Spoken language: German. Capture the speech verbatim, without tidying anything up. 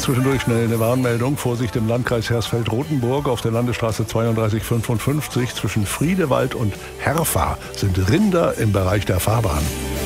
zwischendurch schnell eine Warnmeldung. Vorsicht im Landkreis Hersfeld-Rotenburg. Auf der Landesstraße zweiunddreißig fünfundfünfzig zwischen Friedewald und Herfa sind Rinder im Bereich der Fahrbahn.